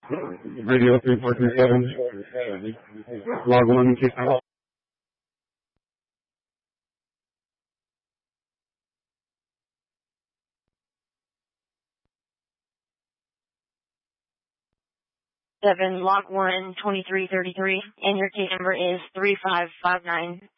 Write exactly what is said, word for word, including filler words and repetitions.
Radio three four three seven. Log one in case I call. Seven, log one, twenty-three thirty-three, and your case number is three five five nine.